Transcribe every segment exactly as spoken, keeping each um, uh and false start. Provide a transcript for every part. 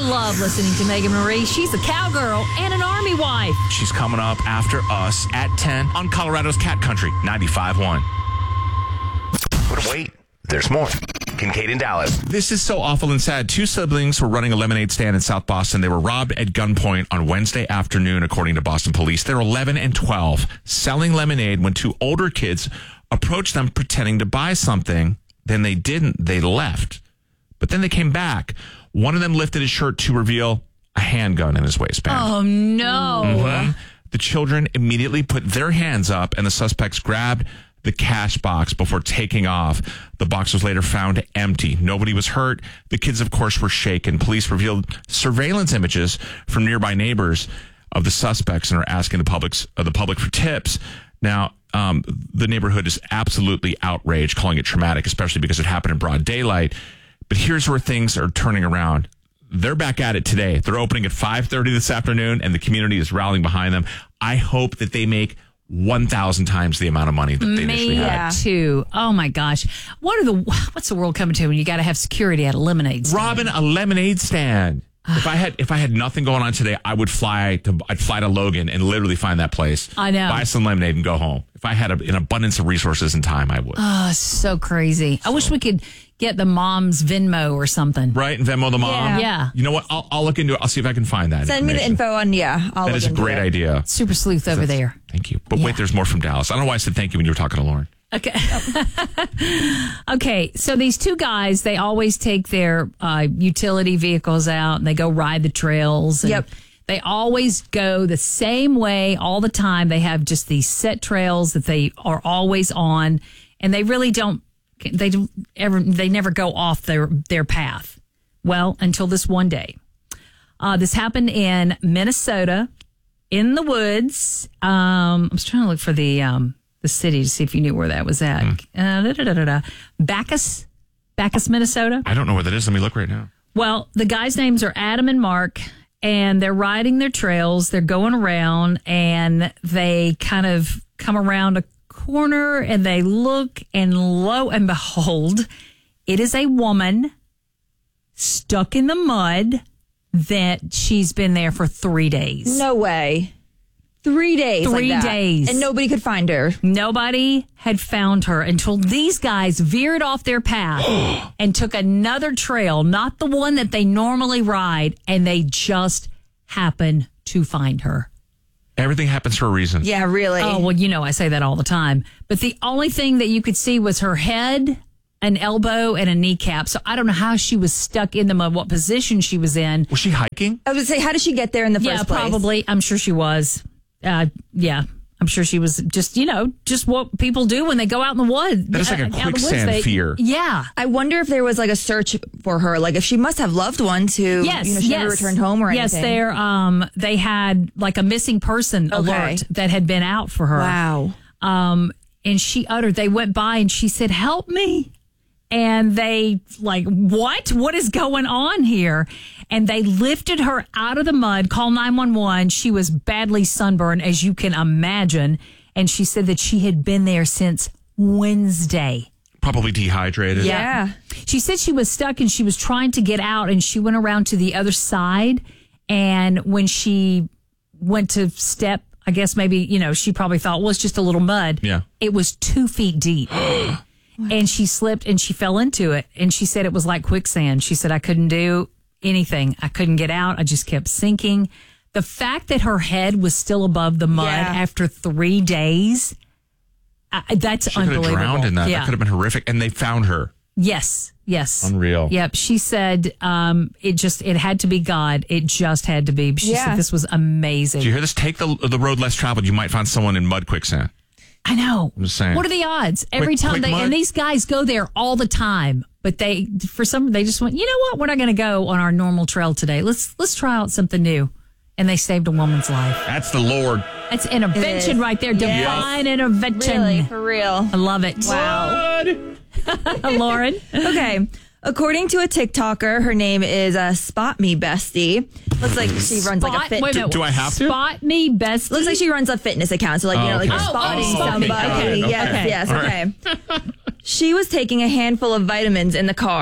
love listening to Megan Marie. She's a cowgirl and an army wife. She's coming up after us at ten on Colorado's Cat Country, ninety-five point one. But wait, there's more. Kincaid in Dallas. This is so awful and sad. Two siblings were running a lemonade stand in South Boston. They were robbed at gunpoint on Wednesday afternoon, according to Boston police. They're eleven and twelve, selling lemonade when two older kids approached them pretending to buy something. Then they didn't. They left. But then they came back. One of them lifted his shirt to reveal a handgun in his waistband. Oh, no. Mm-hmm. The children immediately put their hands up, and the suspects grabbed the cash box before taking off. The box was later found empty. Nobody was hurt. The kids, of course, were shaken. Police revealed surveillance images from nearby neighbors of the suspects and are asking the public's, uh, the public for tips. Now, um, the neighborhood is absolutely outraged, calling it traumatic, especially because it happened in broad daylight. But here's where things are turning around. They're back at it today. They're opening at five thirty this afternoon, and the community is rallying behind them. I hope that they make one thousand times the amount of money that they initially had. Me too. Oh, my gosh. What are the? What's the world coming to when you got to have security at a lemonade stand? Robbing a lemonade stand. If I had if I had nothing going on today, I would fly to I'd fly to Logan and literally find that place. I know. Buy some lemonade and go home. If I had a, an abundance of resources and time, I would. Oh, so crazy. So. I wish we could get the mom's Venmo or something. Right? And Venmo the mom? Yeah. yeah. You know what? I'll, I'll look into it. I'll see if I can find that. Send me the info on, yeah. I'll that look is a into great it. idea. Super sleuth over That's, there. Thank you. But yeah. wait, there's more from Dallas. I don't know why I said thank you when you were talking to Lauren. Okay. Okay. So these two guys, they always take their uh, utility vehicles out and they go ride the trails. And yep. They always go the same way all the time. They have just these set trails that they are always on, and they really don't. They don't ever. They never go off their their path. Well, until this one day. Uh, this happened in Minnesota, in the woods. Um, I was trying to look for the. Um, the city to see if you knew where that was at. Mm. Uh, da, da, da, da. Bacchus, Bacchus, Minnesota. I don't know where that is. Let me look right now. Well, the guys' names are Adam and Mark, and they're riding their trails. They're going around, and they kind of come around a corner, and they look, and lo and behold, it is a woman stuck in the mud that she's been there for three days. No way. Three days. Three like that. days. And nobody could find her. Nobody had found her until these guys veered off their path and took another trail, not the one that they normally ride, and they just happened to find her. Everything happens for a reason. Yeah, really. Oh, well, you know, I say that all the time. But the only thing that you could see was her head, an elbow, and a kneecap. So I don't know how she was stuck in the mud, what position she was in. Was she hiking? I would say, how did she get there in the yeah, first place? Yeah, probably. I'm sure she was. Uh, yeah, I'm sure she was just, you know, just what people do when they go out in the woods. That is like a uh, quicksand they, fear. Yeah. I wonder if there was like a search for her, like if she must have loved ones who, yes, you know, she yes. never returned home or yes, anything. Yes, there, um, they had like a missing person okay. alert that had been out for her. Wow. Um, and she uttered, they went by and she said, "Help me." And they like, what? What is going on here? And they lifted her out of the mud, called nine one one. She was badly sunburned, as you can imagine. And she said that she had been there since Wednesday. Probably dehydrated. Yeah. She said she was stuck and she was trying to get out, and she went around to the other side. And when she went to step, I guess maybe, you know, she probably thought, well, it's just a little mud. Yeah. It was two feet deep. And she slipped and she fell into it. And she said it was like quicksand. She said, I couldn't do anything. I couldn't get out. I just kept sinking. The fact that her head was still above the mud yeah. after three days, I, that's she unbelievable. She could have drowned in that. Yeah. That could have been horrific. And they found her. Yes. Yes. Unreal. Yep. She said um, it just, it had to be God. It just had to be. She yeah. said this was amazing. Do you hear this? Take the the road less traveled. You might find someone in mud quicksand. I know. I'm just saying. What are the odds? Every Quick, time quick they, mud? and these guys go there all the time, but they, for some, they just went, you know what? We're not going to go on our normal trail today. Let's, let's try out something new. And they saved a woman's life. That's the Lord. That's intervention right there. Divine yes. intervention. Really, for real. I love it. Wow. Lauren. Okay. According to a TikToker, her name is uh, Spot Me Bestie. Looks like she runs Spot, like a fit. wait a minute. Do, do I have to? Spot Me Bestie. Looks like she runs a fitness account. So like, you Oh, know, like okay. spotting Oh, oh, somebody. okay, Yes, okay. yes, All okay. right. She was taking a handful of vitamins in the car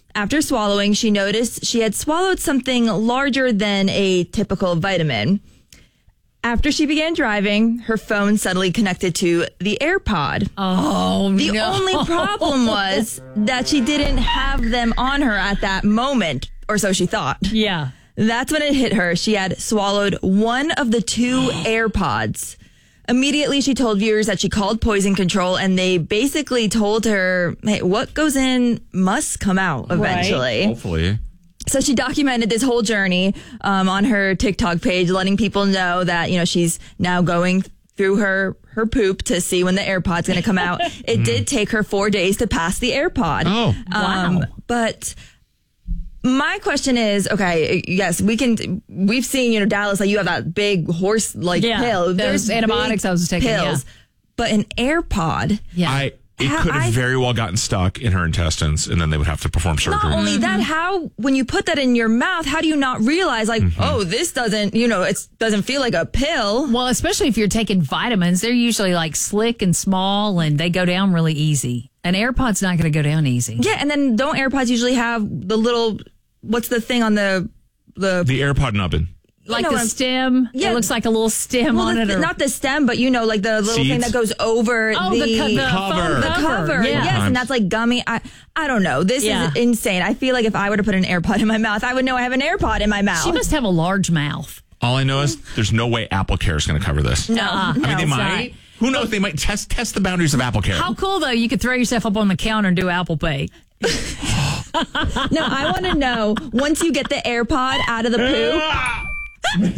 After swallowing, she noticed she had swallowed something larger than a typical vitamin. After she began driving, her phone suddenly connected to the AirPod. Oh, The no. only problem was that she didn't have them on her at that moment, or so she thought. Yeah. That's when it hit her. She had swallowed one of the two AirPods. Immediately, she told viewers that she called Poison Control, and they basically told her, hey, what goes in must come out eventually. Hopefully. So she documented this whole journey um, on her TikTok page, letting people know that, you know, she's now going through her, her poop to see when the AirPod's going to come out. It did take her four days to pass the AirPod. Oh, Um, wow. But my question is, okay, yes, we can, we've seen, you know, Dallas, like you have that big horse like Yeah, pill. those There's antibiotics big I was taking, pills, yeah. but an AirPod. Yeah. I it How- could have I- very well gotten stuck in her intestines, and then they would have to perform surgery. Not only that, how, when you put that in your mouth, how do you not realize like, oh, this doesn't, you know, it doesn't feel like a pill. Well, especially if you're taking vitamins, they're usually like slick and small and they go down really easy. An AirPod's not going to go down easy. Yeah, and then don't AirPods usually have the little, what's the thing on the, the, The AirPod nubbin. Like know the what I'm- stem. Yeah. It looks like a little stem well, on the, it. Or, not the stem, but you know, like the little thing Seeds? that goes over oh, the, the, co- the Cover. phone the cover. Yeah. Yes, and that's like gummy. I, I don't know. This Yeah. is insane. I feel like if I were to put an AirPod in my mouth, I would know I have an AirPod in my mouth. She must have a large mouth. All I know is there's no way Apple Care is going to cover this. no. Uh-uh. I mean, No, they it's might. not. Who knows? They might test test the boundaries of Apple Care. How cool, though, you could throw yourself up on the counter and do Apple Pay. No, I want to know, once you get the AirPod out of the poo,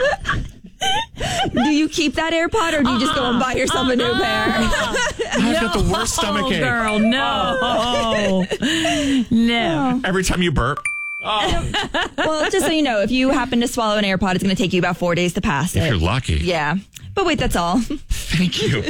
do you keep that AirPod or do you just go and buy yourself a new pair? I've got the worst stomach Oh, ache. girl, no. No. Every time you burp. Well, just so you know, if you happen to swallow an AirPod, it's going to take you about four days to pass If it. you're lucky. Yeah. But wait, that's all. Thank you.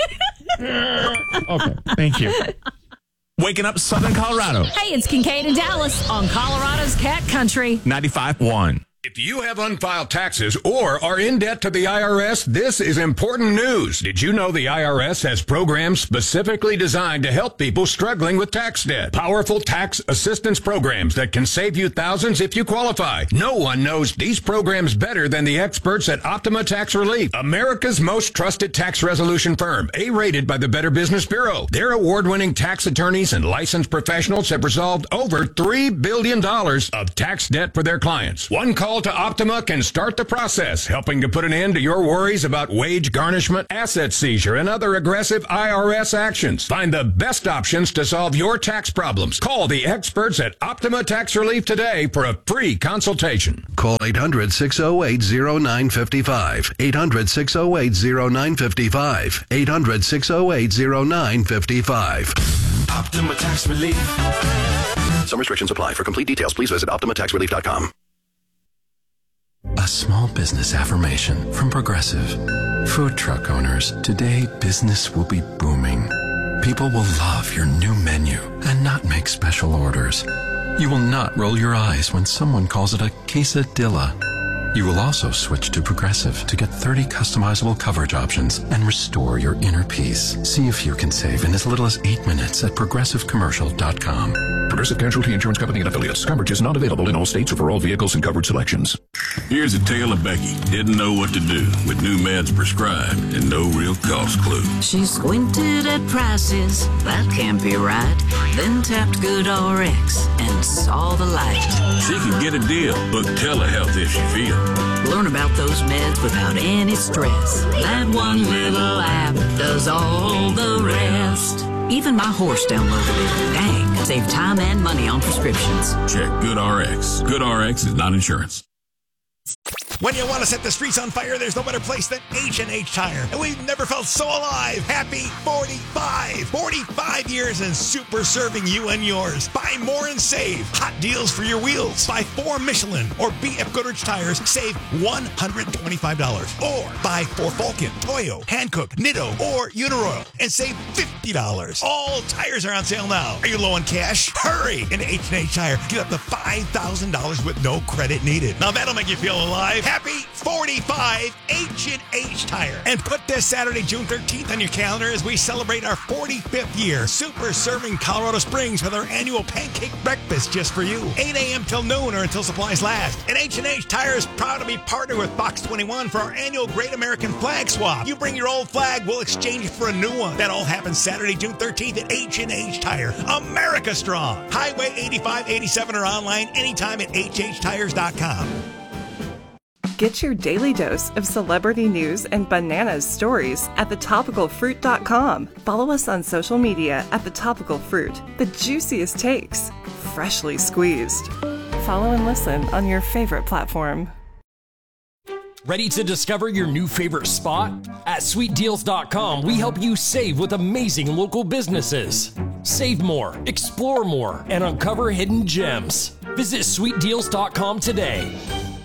Okay. Thank you. Waking up Southern Colorado. Hey, it's Kincaid and Dallas on Colorado's Cat Country. ninety-five point one. If you have unfiled taxes or are in debt to the I R S, this is important news. Did you know the I R S has programs specifically designed to help people struggling with tax debt? Powerful tax assistance programs that can save you thousands if you qualify. No one knows these programs better than the experts at Optima Tax Relief, America's most trusted tax resolution firm, A-rated by the Better Business Bureau. Their award-winning tax attorneys and licensed professionals have resolved over three billion dollars of tax debt for their clients. One call to Optima can start the process, helping to put an end to your worries about wage garnishment, asset seizure, and other aggressive I R S actions. Find the best options to solve your tax problems. Call the experts at Optima Tax Relief today for a free consultation. Call eight hundred, six oh eight, oh nine five five. eight hundred, six oh eight, oh nine five five. eight hundred, six oh eight, oh nine five five. Optima Tax Relief. Some restrictions apply. For complete details, please visit optima tax relief dot com. A small business affirmation from Progressive. Food truck owners, today business will be booming. People will love your new menu and not make special orders. You will not roll your eyes when someone calls it a quesadilla. You will also switch to Progressive to get thirty customizable coverage options and restore your inner peace. See if you can save in as little as eight minutes at progressive commercial dot com. Progressive Casualty Insurance Company and affiliates. Coverage is not available in all states or for all vehicles and coverage selections. Here's a tale of Becky. Didn't know what to do with new meds prescribed and no real cost clue. She squinted at prices, that can't be right. Then tapped GoodRx and saw the light. She could get a deal. Book telehealth if she feels. Learn about those meds without any stress. That one little app does all the rest. Even my horse downloaded it. Dang, save time and money on prescriptions. Check GoodRx. GoodRx is not insurance. When you want to set the streets on fire, there's no better place than H and H Tire. And we've never felt so alive. Happy forty-five. forty-five years and super serving you and yours. Buy more and save. Hot deals for your wheels. Buy four Michelin or B F Goodrich tires. Save one hundred twenty-five dollars. Or buy four Vulcan, Toyo, Hankook, Nitto, or Uniroyal and save fifty dollars. All tires are on sale now. Are you low on cash? Hurry! In H and H Tire, get up to five thousand dollars with no credit needed. Now that'll make you feel alive. Happy forty-five H and H Tire. And put this Saturday, June thirteenth on your calendar as we celebrate our forty-fifth year. Super serving Colorado Springs with our annual pancake breakfast just for you. eight a.m. till noon or until supplies last. And H and H Tire is proud to be partnered with Fox twenty-one for our annual Great American Flag Swap. You bring your old flag, we'll exchange it for a new one. That all happens Saturday, June thirteenth at H and H Tire. America strong. Highway eighty-five eighty-seven or online anytime at h h tires dot com. Get your daily dose of celebrity news and bananas stories at the topical fruit dot com. Follow us on social media at The Topical Fruit. The juiciest takes, freshly squeezed. Follow and listen on your favorite platform. Ready to discover your new favorite spot? At sweet deals dot com, we help you save with amazing local businesses. Save more, explore more, and uncover hidden gems. Visit sweet deals dot com today.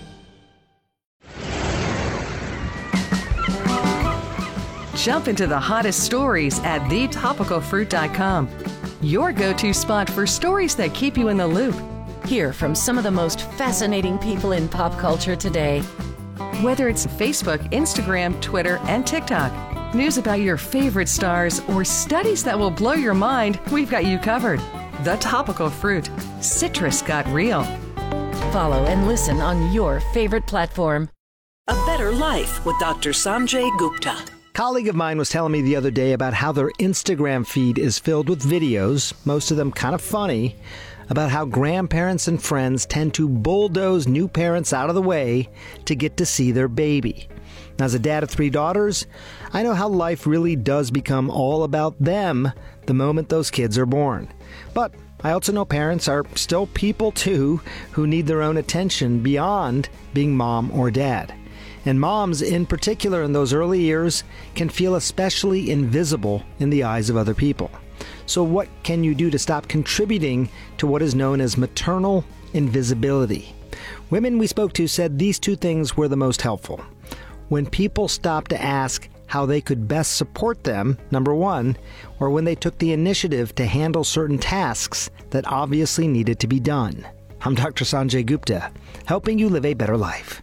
Jump into the hottest stories at the topical fruit dot com. Your go-to spot for stories that keep you in the loop. Hear from some of the most fascinating people in pop culture today. Whether it's Facebook, Instagram, Twitter, and TikTok, news about your favorite stars, or studies that will blow your mind, we've got you covered. The Topical Fruit. Citrus got real. Follow and listen on your favorite platform. A Better Life with Doctor Sanjay Gupta. A colleague of mine was telling me the other day about how their Instagram feed is filled with videos, most of them kind of funny, about how grandparents and friends tend to bulldoze new parents out of the way to get to see their baby. Now, as a dad of three daughters, I know how life really does become all about them the moment those kids are born. But I also know parents are still people too who need their own attention beyond being mom or dad. And moms, in particular in those early years, can feel especially invisible in the eyes of other people. So what can you do to stop contributing to what is known as maternal invisibility? Women we spoke to said these two things were the most helpful. When people stopped to ask how they could best support them, number one, or when they took the initiative to handle certain tasks that obviously needed to be done. I'm Doctor Sanjay Gupta, helping you live a better life.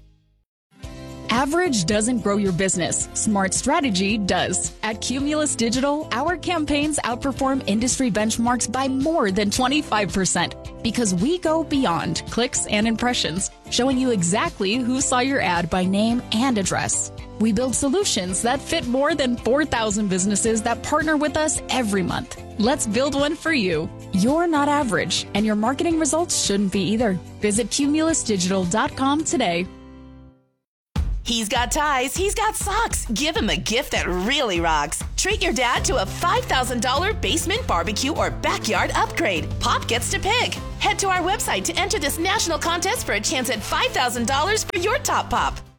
Average doesn't grow your business. Smart strategy does. At Cumulus Digital, our campaigns outperform industry benchmarks by more than twenty-five percent because we go beyond clicks and impressions, showing you exactly who saw your ad by name and address. We build solutions that fit more than four thousand businesses that partner with us every month. Let's build one for you. You're not average, and your marketing results shouldn't be either. Visit cumulus digital dot com today. He's got ties, he's got socks. Give him a gift that really rocks. Treat your dad to a five thousand dollars basement barbecue or backyard upgrade. Pop gets to pick. Head to our website to enter this national contest for a chance at five thousand dollars for your top pop.